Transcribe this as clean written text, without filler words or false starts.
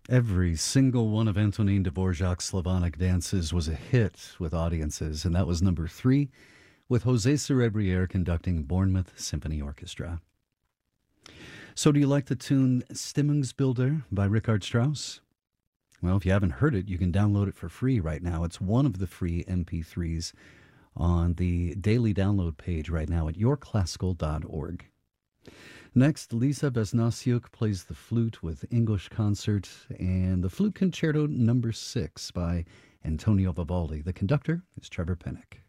Every single one of Antonin Dvorak's Slavonic dances was a hit with audiences, and that was number three, with Jose Cerebriere conducting Bournemouth Symphony Orchestra. So do you like the tune Stimmungsbilder by Richard Strauss? Well, if you haven't heard it, you can download it for free right now. It's one of the free MP3s on the daily download page right now at yourclassical.org. Next, Lisa Vesnasiuk plays the flute with English Concert and the Flute Concerto No. 6 by Antonio Vivaldi. The conductor is Trevor Pinnock.